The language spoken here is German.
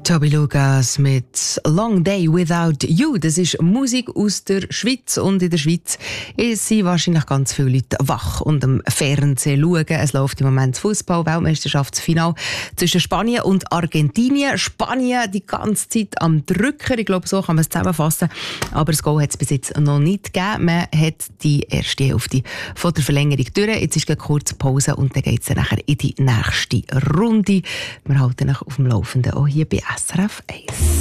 Toby Lucas mit Long Day Without You. Das ist Musik aus der Schweiz. Und in der Schweiz sind wahrscheinlich ganz viele Leute wach und am Fernsehen schauen. Es läuft im Moment das Fußball-Weltmeisterschaftsfinale zwischen Spanien und Argentinien. Spanien die ganze Zeit am Drücker. Ich glaube, so kann man es zusammenfassen. Aber das Goal hat es bis jetzt noch nicht gegeben. Man hat die erste Hälfte von der Verlängerung durch. Jetzt ist eine kurze Pause und dann geht es nachher in die nächste Runde. Wir halten euch auf dem Laufenden auch hier bei SRF 1.